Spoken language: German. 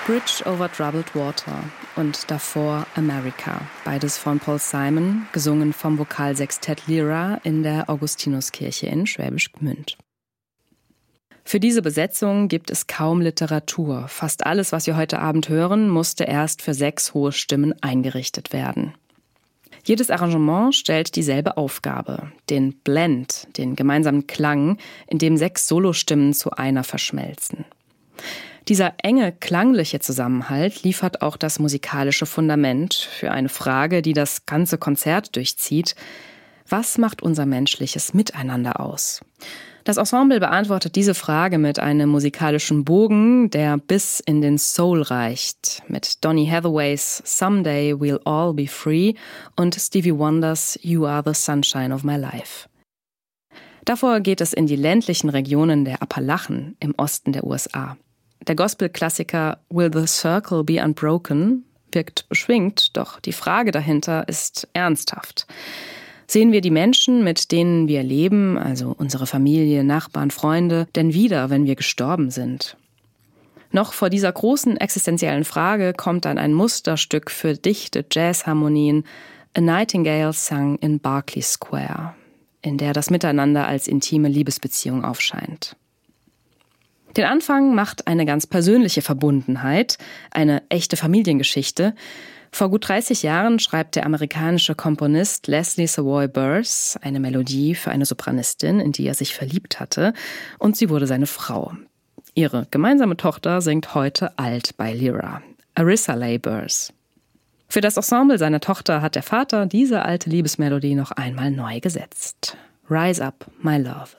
Bridge over Troubled Water und davor America, beides von Paul Simon, gesungen vom Vokalsextett Lyra in der Augustinuskirche in Schwäbisch Gmünd. Für diese Besetzung gibt es kaum Literatur. Fast alles, was wir heute Abend hören, musste erst für 6 hohe Stimmen eingerichtet werden. Jedes Arrangement stellt dieselbe Aufgabe, den Blend, den gemeinsamen Klang, in dem 6 Solostimmen zu einer verschmelzen. Dieser enge klangliche Zusammenhalt liefert auch das musikalische Fundament für eine Frage, die das ganze Konzert durchzieht. Was macht unser menschliches Miteinander aus? Das Ensemble beantwortet diese Frage mit einem musikalischen Bogen, der bis in den Soul reicht, mit Donny Hathaways Someday We'll All Be Free und Stevie Wonders You Are the Sunshine of My Life. Davor geht es in die ländlichen Regionen der Appalachen im Osten der USA. Der Gospel-Klassiker Will the Circle Be Unbroken wirkt beschwingt, doch die Frage dahinter ist ernsthaft. Sehen wir die Menschen, mit denen wir leben, also unsere Familie, Nachbarn, Freunde, denn wieder, wenn wir gestorben sind? Noch vor dieser großen existenziellen Frage kommt dann ein Musterstück für dichte Jazzharmonien, A Nightingale Sung in Berkeley Square, in der das Miteinander als intime Liebesbeziehung aufscheint. Den Anfang macht eine ganz persönliche Verbundenheit, eine echte Familiengeschichte. Vor gut 30 Jahren schreibt der amerikanische Komponist Leslie Savoy Burrs eine Melodie für eine Sopranistin, in die er sich verliebt hatte, und sie wurde seine Frau. Ihre gemeinsame Tochter singt heute alt bei Lyra, Arissa Leigh Burrs. Für das Ensemble seiner Tochter hat der Vater diese alte Liebesmelodie noch einmal neu gesetzt. Rise Up, My Love.